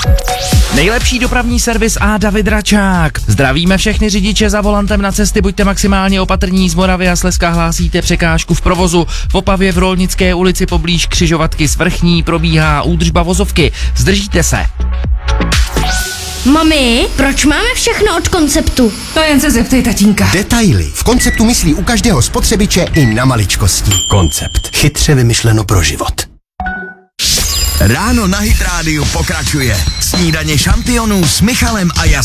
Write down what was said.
Nejlepší dopravní servis a David Račák. Zdravíme všechny řidiče za volantem na cesty, buďte maximálně opatrní, z Moravy a Slezska hlásíte překážku v provozu. V Opavě v Rolnické ulici poblíž křižovatky Svrchní probíhá údržba vozovky. Zdržíte se. Mami, proč máme všechno od Konceptu? To jen se zeptej tatínka. Detaily. V Konceptu myslí u každého spotřebiče i na maličkosti. Koncept. Chytře vymyšleno pro život. Ráno na Hit Rádiu pokračuje. Snídaně šampionů s Michalem a Jasmínem.